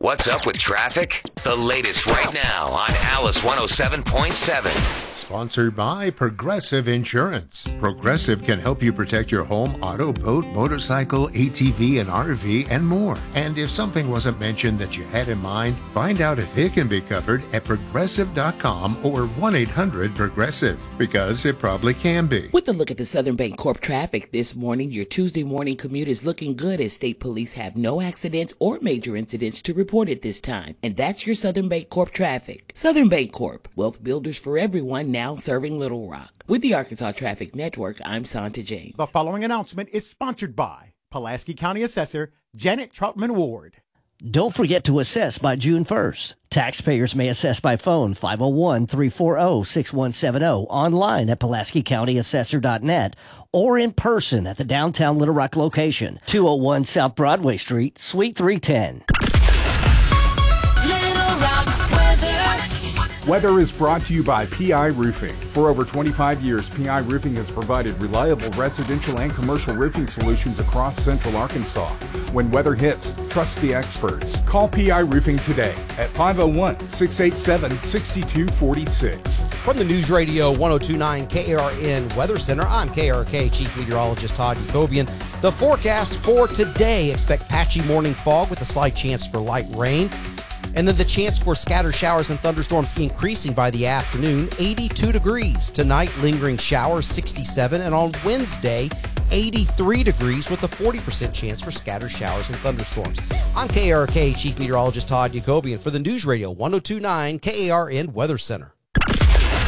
What's up with traffic? The latest right now on Alice 107.7. Sponsored by Progressive Insurance. Progressive can help you protect your home, auto, boat, motorcycle, ATV, and RV, and more. And if something wasn't mentioned that you had in mind, find out if it can be covered at Progressive.com or 1-800-PROGRESSIVE, because it probably can be. With a look at the Southern Bancorp traffic this morning, your Tuesday morning commute is looking good as state police have no accidents or major incidents to report at this time. And that's your Southern Bancorp traffic. Southern Bancorp, wealth builders for everyone, now serving Little Rock. With the Arkansas Traffic Network, I'm Santa James. The following announcement is sponsored by Pulaski County Assessor Janet Troutman Ward. Don't forget to assess by June 1st. Taxpayers may assess by phone 501-340-6170, online at PulaskiCountyAssessor.net, or in person at the downtown Little Rock location, 201 South Broadway Street, Suite 310. Weather is brought to you by PI Roofing. For over 25 years, PI Roofing has provided reliable residential and commercial roofing solutions across central Arkansas. When weather hits, trust the experts. Call PI Roofing today at 501-687-6246. From the News Radio 102.9 KARN Weather Center, I'm KRK Chief Meteorologist Todd Jacobian. The forecast for today, expect patchy morning fog with a slight chance for light rain. And then the chance for scattered showers and thunderstorms increasing by the afternoon, 82 degrees. Tonight, lingering showers, 67. And on Wednesday, 83 degrees with a 40% chance for scattered showers and thunderstorms. I'm KRK Chief Meteorologist Todd Jacobian for the News Radio 102.9 KARN Weather Center.